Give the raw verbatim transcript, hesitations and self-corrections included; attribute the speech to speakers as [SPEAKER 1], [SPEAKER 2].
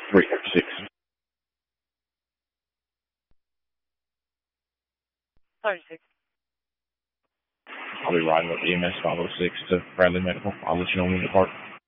[SPEAKER 1] three six.
[SPEAKER 2] thirty-six.
[SPEAKER 1] I'll be riding with E M S five oh six to Bradley Medical. I'll let you know when we depart.